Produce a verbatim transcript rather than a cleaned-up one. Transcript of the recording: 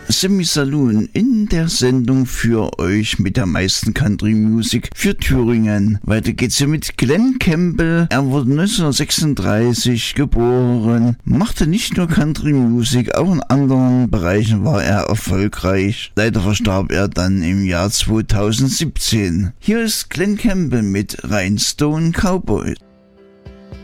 Sammy Saloon in der Sendung für euch mit der meisten Country Music für Thüringen. Weiter geht's hier mit Glenn Campbell. Er wurde neunzehnhundertsechsunddreißig geboren, machte nicht nur Country Music, auch in anderen Bereichen war er erfolgreich. Leider verstarb er dann im Jahr zweitausendsiebzehn. Hier ist Glenn Campbell mit Rhinestone Cowboy.